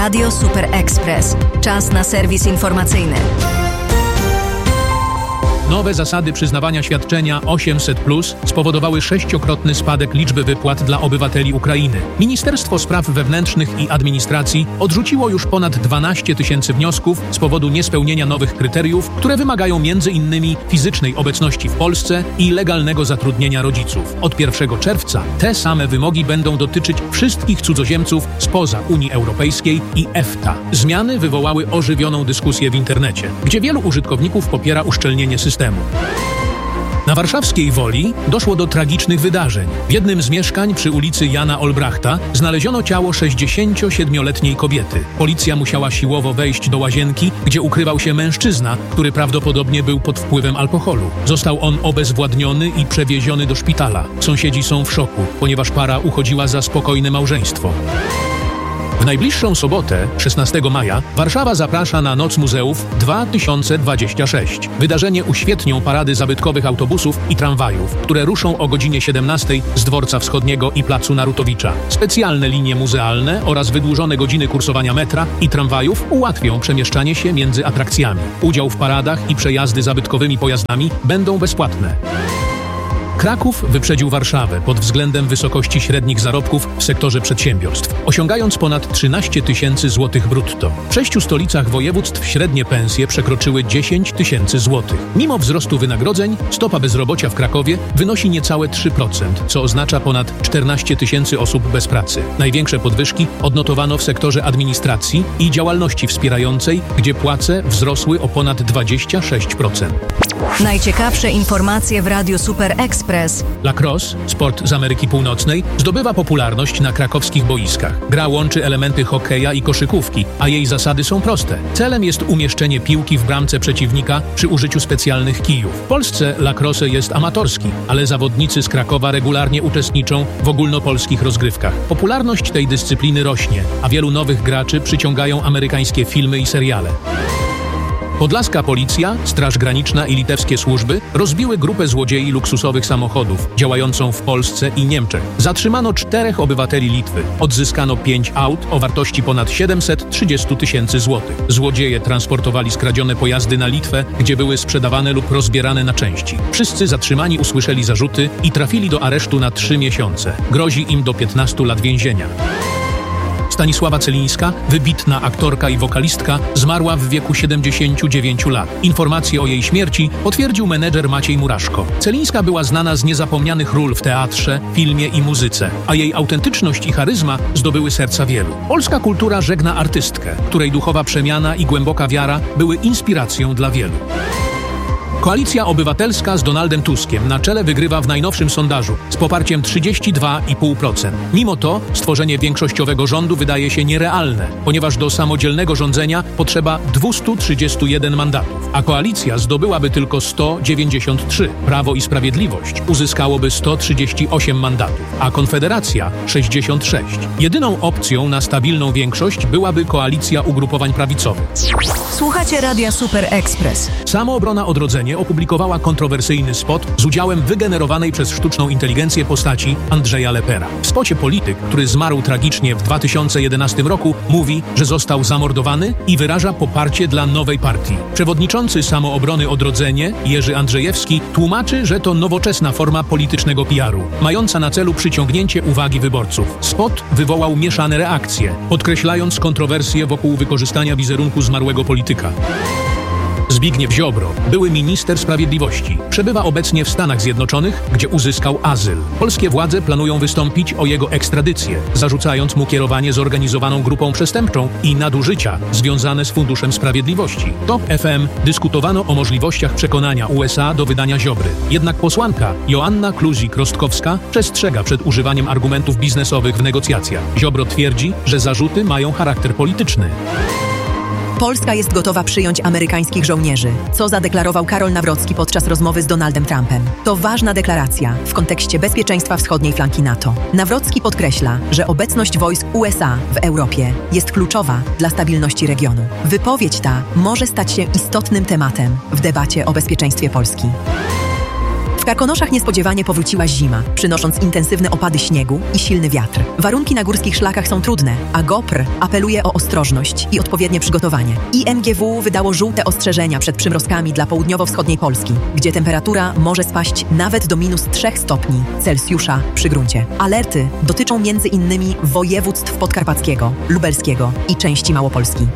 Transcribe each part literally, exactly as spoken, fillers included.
Radio Super Express. Czas na serwis informacyjny. Nowe zasady przyznawania świadczenia osiemset plus spowodowały sześciokrotny spadek liczby wypłat dla obywateli Ukrainy. Ministerstwo Spraw Wewnętrznych i Administracji odrzuciło już ponad dwanaście tysięcy wniosków z powodu niespełnienia nowych kryteriów, które wymagają między innymi fizycznej obecności w Polsce i legalnego zatrudnienia rodziców. Od pierwszego czerwca te same wymogi będą dotyczyć wszystkich cudzoziemców spoza Unii Europejskiej i EFTA. Zmiany wywołały ożywioną dyskusję w internecie, gdzie wielu użytkowników popiera uszczelnienie systemu. Na warszawskiej Woli doszło do tragicznych wydarzeń. W jednym z mieszkań przy ulicy Jana Olbrachta znaleziono ciało sześćdziesięciosiedmioletniej kobiety. Policja musiała siłowo wejść do łazienki, gdzie ukrywał się mężczyzna, który prawdopodobnie był pod wpływem alkoholu. Został on obezwładniony i przewieziony do szpitala. Sąsiedzi są w szoku, ponieważ para uchodziła za spokojne małżeństwo. W najbliższą sobotę, szesnastego maja, Warszawa zaprasza na Noc Muzeów dwa tysiące dwadzieścia sześć. Wydarzenie uświetnią parady zabytkowych autobusów i tramwajów, które ruszą o godzinie siedemnastej z Dworca Wschodniego i Placu Narutowicza. Specjalne linie muzealne oraz wydłużone godziny kursowania metra i tramwajów ułatwią przemieszczanie się między atrakcjami. Udział w paradach i przejazdy zabytkowymi pojazdami będą bezpłatne. Kraków wyprzedził Warszawę pod względem wysokości średnich zarobków w sektorze przedsiębiorstw, osiągając ponad trzynaście tysięcy złotych brutto. W sześciu stolicach województw średnie pensje przekroczyły dziesięć tysięcy złotych. Mimo wzrostu wynagrodzeń, stopa bezrobocia w Krakowie wynosi niecałe trzy procent, co oznacza ponad czternaście tysięcy osób bez pracy. Największe podwyżki odnotowano w sektorze administracji i działalności wspierającej, gdzie płace wzrosły o ponad dwadzieścia sześć procent. Najciekawsze informacje w Radiu Super Express. Lacrosse, sport z Ameryki Północnej, zdobywa popularność na krakowskich boiskach. Gra łączy elementy hokeja i koszykówki, a jej zasady są proste. Celem jest umieszczenie piłki w bramce przeciwnika przy użyciu specjalnych kijów. W Polsce lacrosse jest amatorski, ale zawodnicy z Krakowa regularnie uczestniczą w ogólnopolskich rozgrywkach. Popularność tej dyscypliny rośnie, a wielu nowych graczy przyciągają amerykańskie filmy i seriale. Podlaska policja, Straż Graniczna i litewskie służby rozbiły grupę złodziei luksusowych samochodów działającą w Polsce i Niemczech. Zatrzymano czterech obywateli Litwy. Odzyskano pięć aut o wartości ponad siedemset trzydzieści tysięcy złotych. Złodzieje transportowali skradzione pojazdy na Litwę, gdzie były sprzedawane lub rozbierane na części. Wszyscy zatrzymani usłyszeli zarzuty i trafili do aresztu na trzy miesiące. Grozi im do piętnastu lat więzienia. Stanisława Celińska, wybitna aktorka i wokalistka, zmarła w wieku siedemdziesięciu dziewięciu lat. Informację o jej śmierci potwierdził menedżer Maciej Muraszko. Celińska była znana z niezapomnianych ról w teatrze, filmie i muzyce, a jej autentyczność i charyzma zdobyły serca wielu. Polska kultura żegna artystkę, której duchowa przemiana i głęboka wiara były inspiracją dla wielu. Koalicja Obywatelska z Donaldem Tuskiem na czele wygrywa w najnowszym sondażu z poparciem trzydzieści dwa i pół procent. Mimo to stworzenie większościowego rządu wydaje się nierealne, ponieważ do samodzielnego rządzenia potrzeba dwieście trzydzieści jeden mandatów, a koalicja zdobyłaby tylko sto dziewięćdziesiąt trzy. Prawo i Sprawiedliwość uzyskałoby sto trzydzieści osiem mandatów, a Konfederacja sześćdziesiąt sześć. Jedyną opcją na stabilną większość byłaby koalicja ugrupowań prawicowych. Słuchacie Radia Super Express. Samoobrona Odrodzenie opublikowała kontrowersyjny spot z udziałem wygenerowanej przez sztuczną inteligencję postaci Andrzeja Lepera. W spocie polityk, który zmarł tragicznie w dwa tysiące jedenastym roku, mówi, że został zamordowany i wyraża poparcie dla nowej partii. Przewodniczący Samoobrony Odrodzenie, Jerzy Andrzejewski, tłumaczy, że to nowoczesna forma politycznego P R u, mająca na celu przyciągnięcie uwagi wyborców. Spot wywołał mieszane reakcje, podkreślając kontrowersje wokół wykorzystania wizerunku zmarłego polityka. Zbigniew Ziobro, były minister sprawiedliwości, przebywa obecnie w Stanach Zjednoczonych, gdzie uzyskał azyl. Polskie władze planują wystąpić o jego ekstradycję, zarzucając mu kierowanie zorganizowaną grupą przestępczą i nadużycia związane z Funduszem Sprawiedliwości. Top F M dyskutowano o możliwościach przekonania U S A do wydania Ziobry. Jednak posłanka Joanna Kluzik-Rostkowska przestrzega przed używaniem argumentów biznesowych w negocjacjach. Ziobro twierdzi, że zarzuty mają charakter polityczny. Polska jest gotowa przyjąć amerykańskich żołnierzy, co zadeklarował Karol Nawrocki podczas rozmowy z Donaldem Trumpem. To ważna deklaracja w kontekście bezpieczeństwa wschodniej flanki NATO. Nawrocki podkreśla, że obecność wojsk U S A w Europie jest kluczowa dla stabilności regionu. Wypowiedź ta może stać się istotnym tematem w debacie o bezpieczeństwie Polski. W Karkonoszach niespodziewanie powróciła zima, przynosząc intensywne opady śniegu i silny wiatr. Warunki na górskich szlakach są trudne, a GOPR apeluje o ostrożność i odpowiednie przygotowanie. I M G W wydało żółte ostrzeżenia przed przymrozkami dla południowo-wschodniej Polski, gdzie temperatura może spaść nawet do minus trzech stopni Celsjusza przy gruncie. Alerty dotyczą między innymi województw podkarpackiego, lubelskiego i części Małopolski.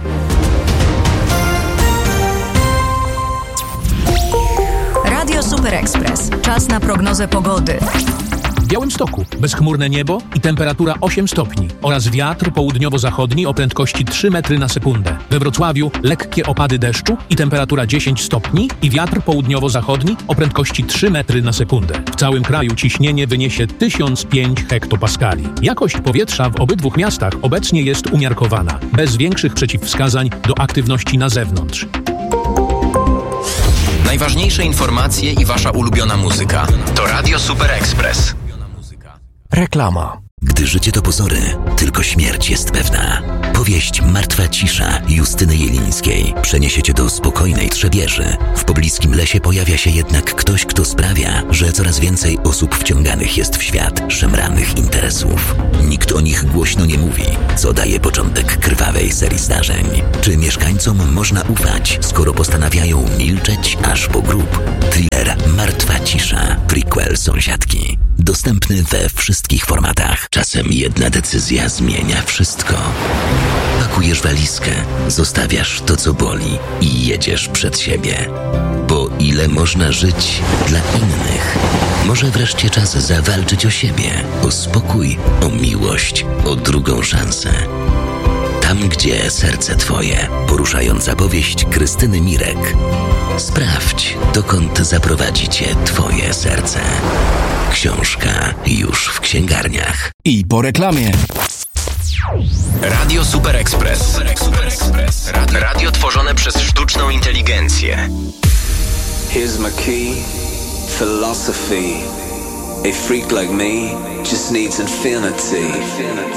Radio Super Express. Czas na prognozę pogody. W Białymstoku bezchmurne niebo i temperatura osiem stopni oraz wiatr południowo-zachodni o prędkości trzy metry na sekundę. We Wrocławiu lekkie opady deszczu i temperatura dziesięć stopni i wiatr południowo-zachodni o prędkości trzy metry na sekundę. W całym kraju ciśnienie wyniesie tysiąc pięć hektopaskali. Jakość powietrza w obydwu miastach obecnie jest umiarkowana, bez większych przeciwwskazań do aktywności na zewnątrz. Najważniejsze informacje i wasza ulubiona muzyka to Radio Super Express. Reklama. Gdy życie to pozory, tylko śmierć jest pewna. Powieść Martwa cisza Justyny Jelińskiej przeniesie cię do spokojnej Trzebieży. W pobliskim lesie pojawia się jednak ktoś, kto sprawia, że coraz więcej osób wciąganych jest w świat szemranych interesów. Nikt o nich głośno nie mówi, co daje początek krwawej serii zdarzeń. Czy mieszkańcom można ufać, skoro postanawiają milczeć aż po grób? Thriller Martwa cisza, prequel Sąsiadki. Dostępny we wszystkich formatach. Czasem jedna decyzja zmienia wszystko. Pakujesz walizkę, zostawiasz to, co boli i jedziesz przed siebie. Bo ile można żyć dla innych? Może wreszcie czas zawalczyć o siebie, o spokój, o miłość, o drugą szansę. Tam, gdzie serce twoje. Poruszająca powieść Krystyny Mirek. Sprawdź, dokąd zaprowadzi cię twoje serce. Książka już w księgarniach. I po reklamie. Radio Super Express. Radio, radio tworzone przez sztuczną inteligencję. Here's my key, philosophy. A freak like me just needs infinity.